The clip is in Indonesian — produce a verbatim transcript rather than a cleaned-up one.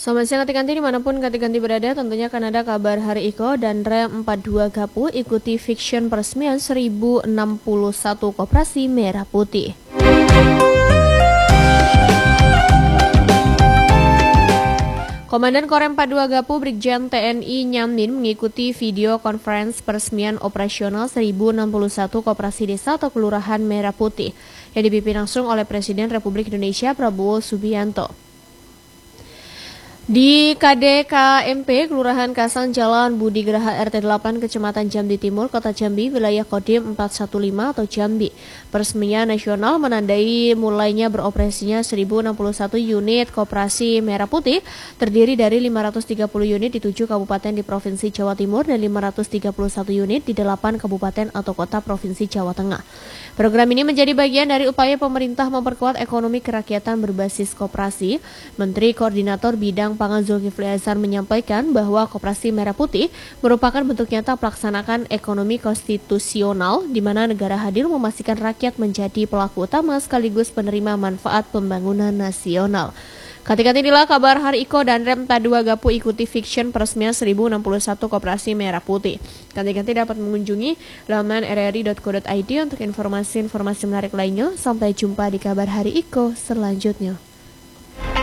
Selamat siang Kati-Kanti dimanapun Kati-Kanti berada, tentunya akan ada kabar Hari Iko dan Rem empat puluh dua Gapu ikuti fiction peresmian seribu enam puluh satu Koperasi Merah Putih. Komandan Korem empat puluh dua Gapu Brigjen T N I Nyamin mengikuti video conference peresmian operasional seribu enam puluh satu Koperasi Desa atau Kelurahan Merah Putih yang dipimpin langsung oleh Presiden Republik Indonesia Prabowo Subianto. Di K D K M P, Kelurahan Kasang, Jalan Budi Graha R T delapan, Kecamatan Jambi Timur, Kota Jambi, wilayah Kodim empat satu lima atau Jambi. Peresmian nasional menandai mulainya beroperasinya seribu enam puluh satu unit Koperasi Merah Putih, terdiri dari lima ratus tiga puluh unit di tujuh kabupaten di Provinsi Jawa Timur dan lima ratus tiga puluh satu unit di delapan kabupaten atau kota Provinsi Jawa Tengah. Program ini menjadi bagian dari upaya pemerintah memperkuat ekonomi kerakyatan berbasis koperasi. Menteri Koordinator Bidang Pangan Zulkifli Hasan menyampaikan bahwa Koperasi Merah Putih merupakan bentuk nyata pelaksanakan ekonomi konstitusional di mana negara hadir memastikan rakyat menjadi pelaku utama sekaligus penerima manfaat pembangunan nasional. Kati-kati inilah kabar Hari Iko dan Rem empat puluh dua Gapu ikuti fiction peresmian seribu enam puluh satu Koperasi Merah Putih. Kati-kati dapat mengunjungi laman r r i dot co dot i d untuk informasi-informasi menarik lainnya. Sampai jumpa di kabar Hari Iko selanjutnya.